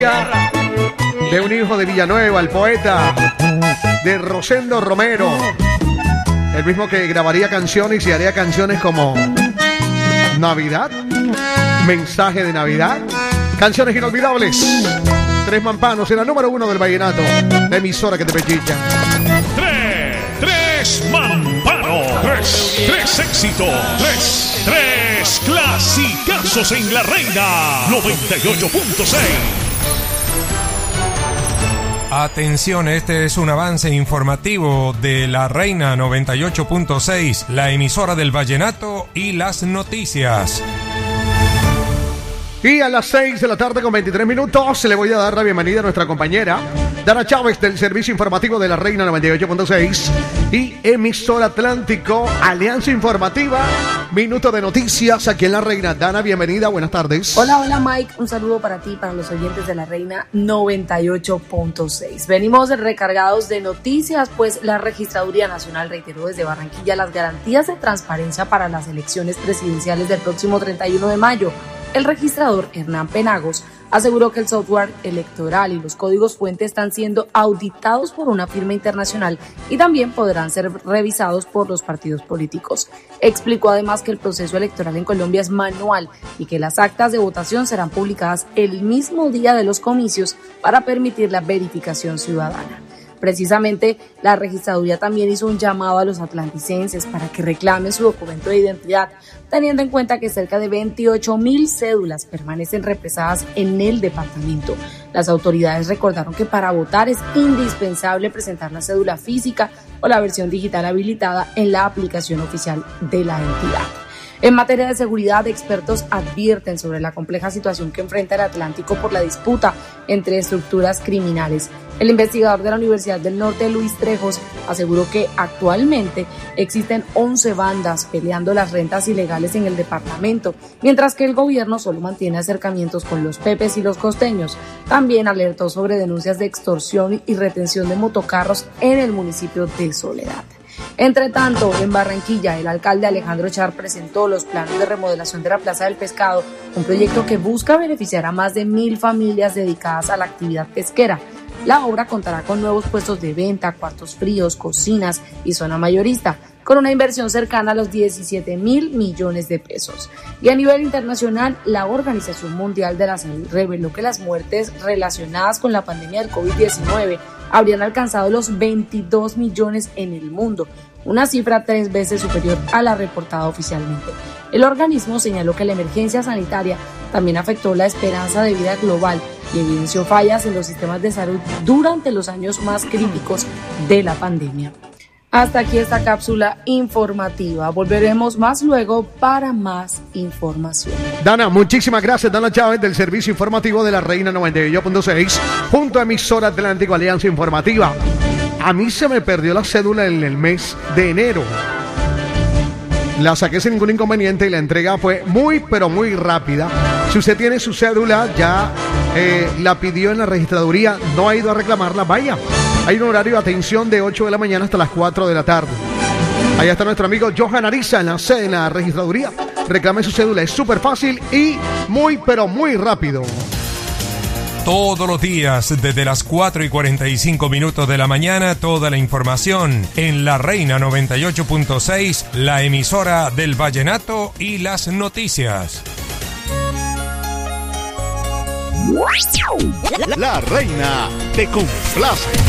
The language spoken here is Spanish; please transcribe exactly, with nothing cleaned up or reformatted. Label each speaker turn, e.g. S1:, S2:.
S1: De un hijo de Villanueva, el poeta de Rosendo Romero, el mismo que grabaría canciones y haría canciones como Navidad, Mensaje de Navidad, canciones inolvidables. Tres Mampanos en la número uno del vallenato, la emisora que te pechicha.
S2: Tres, tres Mampanos, tres, tres éxitos, tres, tres clasicazos en La Reina noventa y ocho punto seis.
S3: Atención, este es un avance informativo de La Reina noventa y ocho punto seis, la emisora del vallenato y las noticias.
S1: Y a las seis de la tarde con veintitrés minutos le voy a dar la bienvenida a nuestra compañera Dana Chávez del Servicio Informativo de La Reina noventa y ocho punto seis y Emisora Atlántico, Alianza Informativa, Minuto de Noticias aquí en La Reina. Dana, bienvenida, buenas tardes.
S4: Hola, hola Mike, un saludo para ti, para los oyentes de La Reina noventa y ocho punto seis. Venimos recargados de noticias, pues la Registraduría Nacional reiteró desde Barranquilla las garantías de transparencia para las elecciones presidenciales del próximo treinta y uno de mayo. El registrador Hernán Penagos aseguró que el software electoral y los códigos fuente están siendo auditados por una firma internacional y también podrán ser revisados por los partidos políticos. Explicó además que el proceso electoral en Colombia es manual y que las actas de votación serán publicadas el mismo día de los comicios para permitir la verificación ciudadana. Precisamente, la registraduría también hizo un llamado a los atlanticenses para que reclamen su documento de identidad, teniendo en cuenta que cerca de veintiocho mil cédulas permanecen represadas en el departamento. Las autoridades recordaron que para votar es indispensable presentar la cédula física o la versión digital habilitada en la aplicación oficial de la entidad. En materia de seguridad, expertos advierten sobre la compleja situación que enfrenta el Atlántico por la disputa entre estructuras criminales. El investigador de la Universidad del Norte, Luis Trejos, aseguró que actualmente existen once bandas peleando las rentas ilegales en el departamento, mientras que el gobierno solo mantiene acercamientos con los pepes y los costeños. También alertó sobre denuncias de extorsión y retención de motocarros en el municipio de Soledad. Entre tanto, en Barranquilla, el alcalde Alejandro Char presentó los planos de remodelación de la Plaza del Pescado, un proyecto que busca beneficiar a más de mil familias dedicadas a la actividad pesquera. La obra contará con nuevos puestos de venta, cuartos fríos, cocinas y zona mayorista, con una inversión cercana a los diecisiete mil millones de pesos. Y a nivel internacional, la Organización Mundial de la Salud reveló que las muertes relacionadas con la pandemia del covid diecinueve habrían alcanzado los veintidós millones en el mundo, una cifra tres veces superior a la reportada oficialmente. El organismo señaló que la emergencia sanitaria también afectó la esperanza de vida global y evidenció fallas en los sistemas de salud durante los años más críticos de la pandemia. Hasta aquí esta cápsula informativa. Volveremos más luego para más información.
S1: Dana, muchísimas gracias. Dana Chávez del Servicio Informativo de La Reina noventa y ocho punto seis junto a Emisora Atlántico, Alianza Informativa. A mí se me perdió la cédula en el mes de enero. La saqué sin ningún inconveniente y la entrega fue muy, pero muy rápida. Si usted tiene su cédula, ya eh, la pidió en la registraduría, no ha ido a reclamarla, vaya. Hay un horario de atención de ocho de la mañana hasta las cuatro de la tarde. Allá está nuestro amigo Johan Ariza en la sede, en la registraduría. Reclame su cédula, es súper fácil y muy, pero muy rápido.
S3: Todos los días, desde las cuatro y cuarenta y cinco minutos de la mañana, toda la información en La Reina noventa y ocho punto seis, la emisora del vallenato y las noticias.
S2: La Reina te complace.